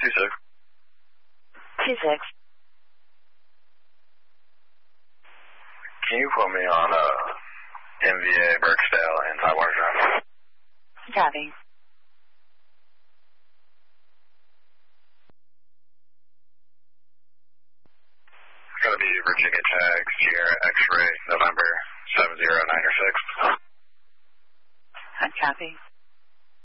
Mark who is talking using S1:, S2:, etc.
S1: 26.
S2: 26.
S1: Can you put me on MVA Burksdale and Tidewater Drive?
S2: Copy.
S1: It's going to be Virginia Tag, Sierra X-Ray, November 7096.
S2: Copy.